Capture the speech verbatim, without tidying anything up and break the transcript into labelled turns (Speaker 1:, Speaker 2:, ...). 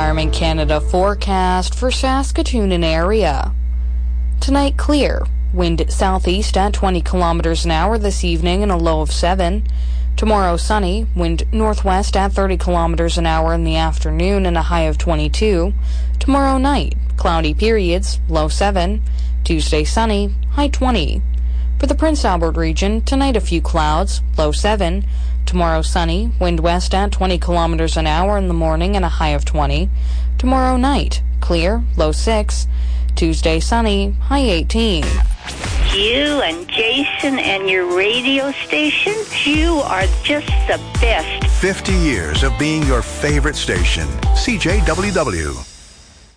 Speaker 1: Environment Canada forecast for Saskatoon and area. Tonight, clear. Wind southeast at twenty kilometers an hour this evening and a low of seven. Tomorrow, sunny. Wind northwest at thirty kilometers an hour in the afternoon and a high of twenty-two. Tomorrow night, cloudy periods, low seven. Tuesday, sunny, high twenty. For the Prince Albert region, tonight a few clouds, low seven. Tomorrow, sunny. Wind west at twenty kilometers an hour in the morning and a high of twenty. Tomorrow night, clear, low six. Tuesday, sunny, high eighteen.
Speaker 2: You and Jason and your radio station, you are just the best.
Speaker 3: fifty years of being your favorite station. C J W W.